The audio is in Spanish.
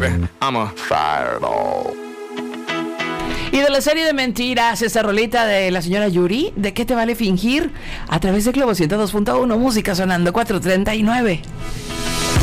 baby. I'm a fireball. Y de la serie de mentiras, esta rolita de la señora Yuri, ¿de qué te vale fingir? A través de Globo 102.1, música sonando 439.